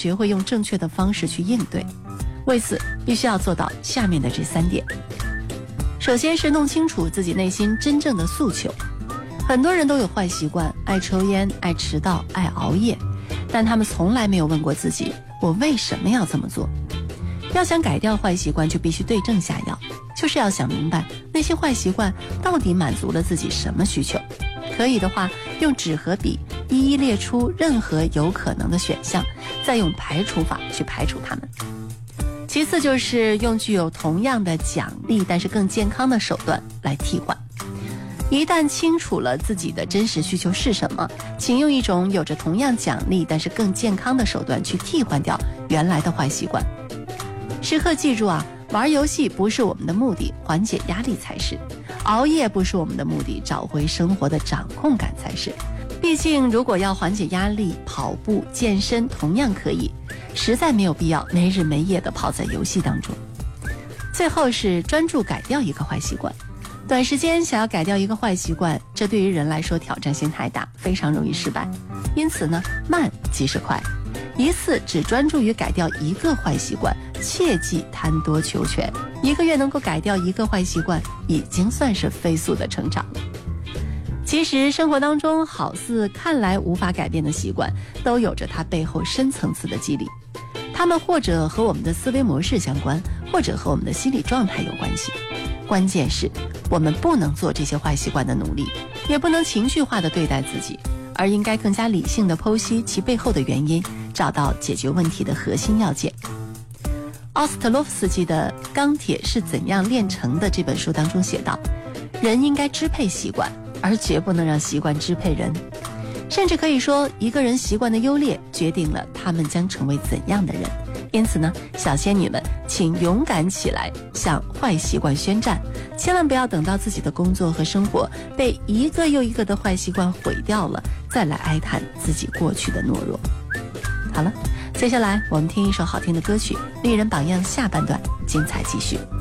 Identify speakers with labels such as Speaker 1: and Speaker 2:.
Speaker 1: 学会用正确的方式去应对。为此，必须要做到下面的这3点。首先是弄清楚自己内心真正的诉求。很多人都有坏习惯，爱抽烟、爱迟到、爱熬夜，但他们从来没有问过自己，我为什么要这么做？要想改掉坏习惯，就必须对症下药，就是要想明白那些坏习惯到底满足了自己什么需求。可以的话，用纸和笔一一列出任何有可能的选项，再用排除法去排除它们。其次就是用具有同样的奖励但是更健康的手段来替换。一旦清楚了自己的真实需求是什么，请用一种有着同样奖励但是更健康的手段去替换掉原来的坏习惯。时刻记住啊，玩游戏不是我们的目的，缓解压力才是；熬夜不是我们的目的，找回生活的掌控感才是。毕竟如果要缓解压力，跑步健身同样可以，实在没有必要没日没夜地泡在游戏当中。最后是专注改掉一个坏习惯。短时间想要改掉一个坏习惯，这对于人来说挑战性太大，非常容易失败。因此呢，慢即是快，一次只专注于改掉一个坏习惯，切忌贪多求全。1个月能够改掉1个坏习惯，已经算是飞速的成长了。其实生活当中好似看来无法改变的习惯，都有着它背后深层次的机理。它们或者和我们的思维模式相关，或者和我们的心理状态有关系。关键是我们不能做这些坏习惯的努力，也不能情绪化地对待自己，而应该更加理性地剖析其背后的原因，找到解决问题的核心要件。奥斯特洛夫斯基的《钢铁是怎样炼成的》这本书当中写道，人应该支配习惯，而绝不能让习惯支配人。甚至可以说，一个人习惯的优劣决定了他们将成为怎样的人。因此呢，小仙女们，请勇敢起来，向坏习惯宣战，千万不要等到自己的工作和生活被一个又一个的坏习惯毁掉了，再来哀叹自己过去的懦弱。好了，接下来我们听一首好听的歌曲，《丽人榜样》下半段精彩继续。